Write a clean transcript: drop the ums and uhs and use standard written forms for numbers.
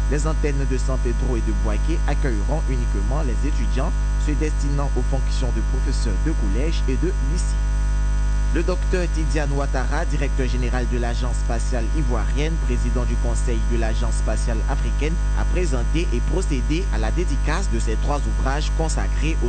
Les antennes de San Pedro et de Boaké accueilleront uniquement les étudiants se destinant aux fonctions de professeurs de collège et de lycée. Le docteur Tidiane Ouattara, directeur général de l'Agence spatiale ivoirienne, président du Conseil de l'Agence spatiale africaine, a présenté et procédé à la dédicace de ces 3 ouvrages consacrés aux